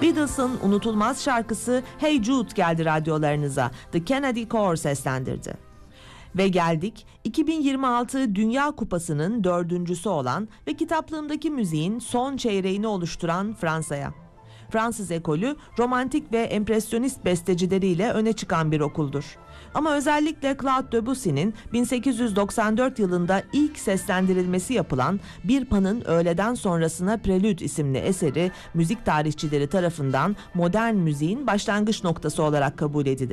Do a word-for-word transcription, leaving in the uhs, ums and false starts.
Beatles'ın unutulmaz şarkısı Hey Jude geldi radyolarınıza. The Kennedy Choir seslendirdi. Ve geldik iki bin yirmi altı Dünya Kupası'nın dördüncüsü olan ve kitaplığımdaki müziğin son çeyreğini oluşturan Fransa'ya. Fransız ekolü romantik ve empresyonist bestecileriyle öne çıkan bir okuldur. Ama özellikle Claude Debussy'nin bin sekiz yüz doksan dört yılında ilk seslendirilmesi yapılan Bir Pan'ın Öğleden Sonrasına Prelüt isimli eseri müzik tarihçileri tarafından modern müziğin başlangıç noktası olarak kabul edilir.